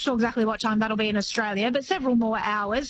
sure exactly what time that'll be in Australia, but several more hours.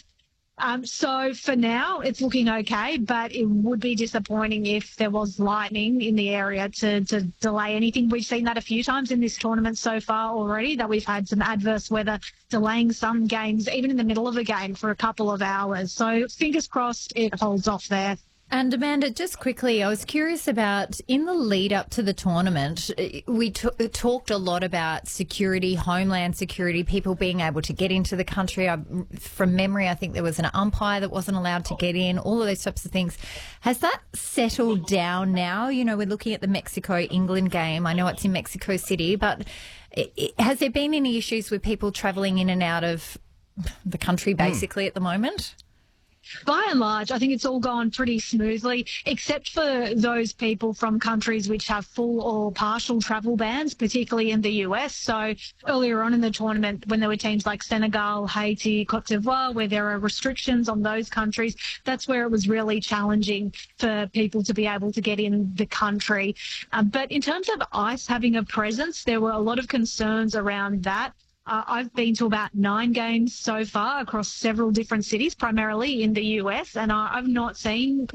So for now, it's looking okay, but it would be disappointing if there was lightning in the area to delay anything. We've seen that a few times in this tournament so far already, that we've had some adverse weather delaying some games, even in the middle of a game, for a couple of hours. So fingers crossed it holds off there. And Amanda, just quickly, I was curious about, in the lead up to the tournament, we talked a lot about security, homeland security, people being able to get into the country. From memory, I think there was an umpire that wasn't allowed to get in, all of those types of things. Has that settled down now? You know, we're looking at the Mexico-England game. I know it's in Mexico City, but has there been any issues with people travelling in and out of the country basically at the moment? By and large, I think it's all gone pretty smoothly, except for those people from countries which have full or partial travel bans, particularly in the US. So earlier on in the tournament, when there were teams like Senegal, Haiti, Cote d'Ivoire, where there are restrictions on those countries, that's where it was really challenging for people to be able to get in the country. But in terms of ICE having a presence, there were a lot of concerns around that. I've been to about 9 games so far across several different cities, primarily in the US, and I've not seen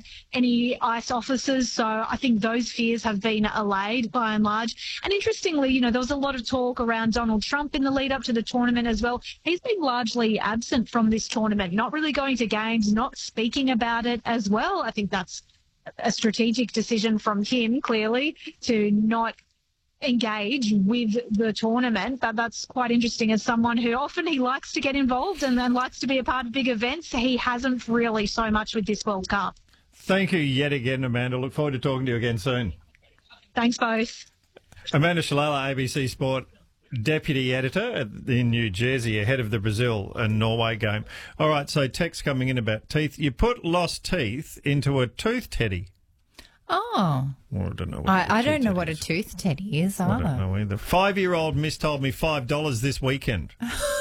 any ICE officers. So I think those fears have been allayed by and large. And interestingly, you know, there was a lot of talk around Donald Trump in the lead up to the tournament as well. He's been largely absent from this tournament, not really going to games, not speaking about it as well. I think that's a strategic decision from him, clearly, to not engage with the tournament. But that's quite interesting. As someone who often he likes to get involved and then likes to be a part of big events, he hasn't really so much with this World Cup. Thank you yet again, Amanda. Look forward to talking to you again soon. Thanks both. Amanda Shalala, ABC Sport Deputy Editor in New Jersey, ahead of the Brazil and Norway game. All right, so text coming in about teeth. You put lost teeth into a tooth teddy. Oh. Well, I don't know. I don't know what a tooth teddy is either. I don't know either. 5-year-old Miss told me $5 this weekend.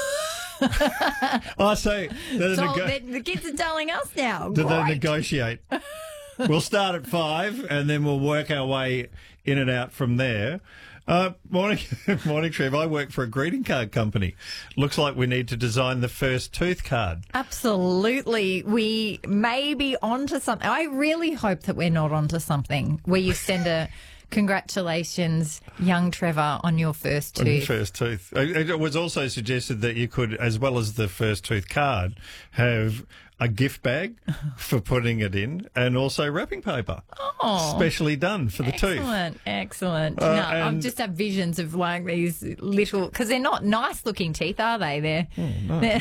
Oh, so the kids are telling us now. Did they negotiate? We'll start at 5 and then we'll work our way in and out from there. Morning, Trev. I work for a greeting card company. Looks like we need to design the first tooth card. Absolutely. We may be onto something. I really hope that we're not onto something where you send a congratulations, young Trevor, on your first tooth. On your first tooth. It was also suggested that you could, as well as the first tooth card, have a gift bag for putting it in and also wrapping paper. Oh. Specially done for the tooth. Excellent. I just have visions of like these little, because they're not nice looking teeth, are they? They're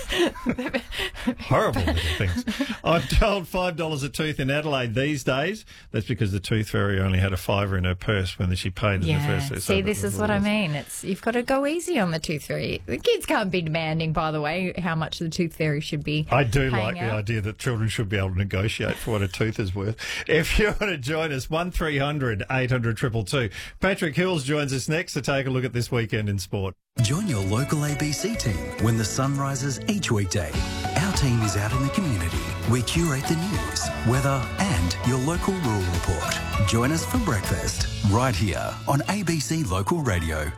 horrible little things. I'm told $5 a tooth in Adelaide these days. That's because the tooth fairy only had a $5 in her purse when she paid in the first tooth. See, this is what I mean. You've got to go easy on the tooth fairy. The kids can't be demanding, by the way, how much the tooth fairy should be. I do like the idea that children should be able to negotiate for what a tooth is worth. If you want to join us, 1300 800 222. Patrick Hills joins us next to take a look at this weekend in sport. Join your local ABC team when the sun rises each weekday. Our team is out in the community. We curate the news, weather and your local rural report. Join us for breakfast right here on ABC Local Radio.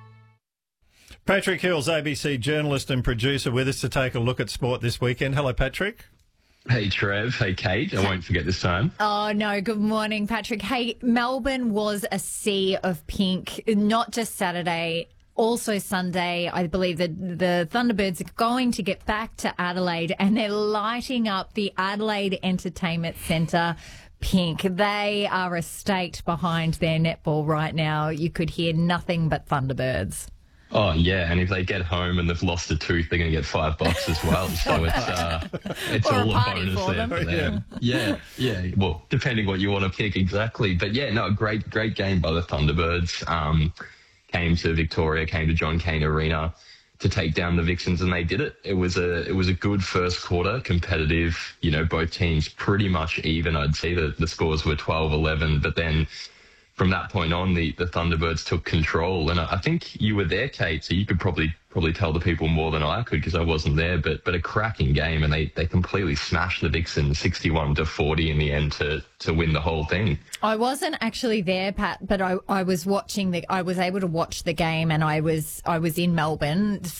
Patrick Hills, ABC journalist and producer, with us to take a look at sport this weekend. Hello, Patrick. Hey, Trev. Hey, Kate. I won't forget this time. Oh, no. Good morning, Patrick. Hey, Melbourne was a sea of pink, not just Saturday, also Sunday. I believe that the Thunderbirds are going to get back to Adelaide and they're lighting up the Adelaide Entertainment Centre pink. They are a state behind their netball right now. You could hear nothing but Thunderbirds. Oh, yeah, and if they get home and they've lost a tooth, they're going to get $5 as well. So it's all a bonus there for them. Yeah. Well, depending what you want to pick exactly. But, yeah, no, great game by the Thunderbirds. Came to Victoria, came to John Cain Arena to take down the Vixens, and they did it. It was a good first quarter, competitive. You know, both teams pretty much even. I'd say that the scores were 12-11, but then from that point on, the Thunderbirds took control. And I think you were there, Kate, so you could probably tell the people more than I could because I wasn't there. But a cracking game, and they completely smashed the Vixens 61-40 in the end to win the whole thing. I wasn't actually there, Pat, but I was watching I was able to watch the game, and I was in Melbourne